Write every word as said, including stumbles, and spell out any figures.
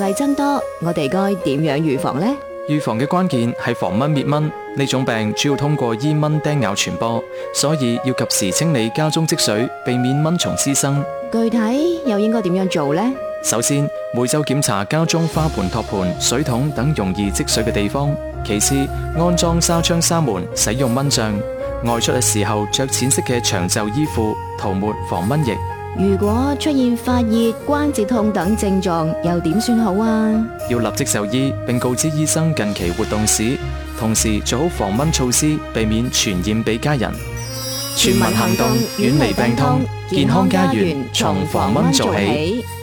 例增多，我哋該點樣預防呢？ 預防嘅關鍵係防蚊滅蚊，呢種病主要通過伊蚊叮咬傳播，所以要及時清理家中積水，避免蚊蟲滋生。 具體又應該點樣做呢？ 首先，每周檢查家中花盆、托盤、水桶等容易積水嘅地方。其次，安裝紗窗紗門，使用蚊帳。外出嘅時候着淺色嘅長袖衣褲，塗抹防蚊液。 如果出現發熱、關節痛等症狀，又點算好啊？ 要立即就醫，並告知醫生近期活動史，同時做好防蚊措施，避免傳染俾家人。 全民行動，遠離病痛，健康家園從防蚊做起。